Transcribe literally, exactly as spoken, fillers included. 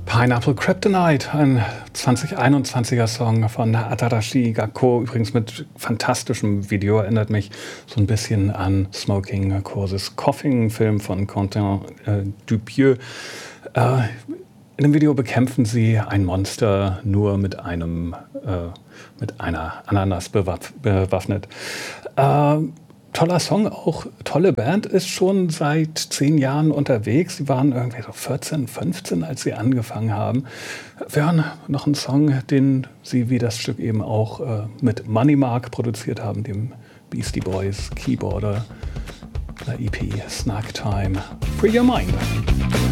Pineapple Kryptonite, ein zwanzig einundzwanziger Song von Atarashi Gakko, übrigens mit fantastischem Video, erinnert mich so ein bisschen an Smoking Causes Coughing, Film von Quentin äh, Dupieux. Äh, in dem Video bekämpfen sie ein Monster nur mit einem äh, mit einer Ananas bewaff bewaffnet. Äh, Toller Song, auch tolle Band, ist schon seit zehn Jahren unterwegs. Sie waren irgendwie so vierzehn, fünfzehn, als sie angefangen haben. Wir hören noch einen Song, den sie wie das Stück eben auch äh, mit Money Mark produziert haben, dem Beastie Boys Keyboarder, der E P Snack Time, Free Your Mind.